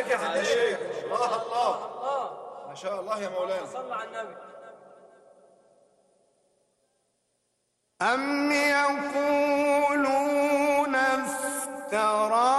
عليك يا سيدي الشيخ. الله الله ما شاء الله يا مولانا. صل على النبي. أم يقولون افترى